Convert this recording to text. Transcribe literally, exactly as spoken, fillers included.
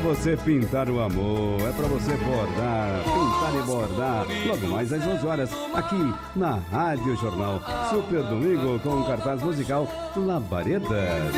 você pintar o amor, é pra você bordar, pintar e bordar. Logo mais às onze horas, aqui na Rádio Jornal. Super Domingo com o cartaz musical Labareda.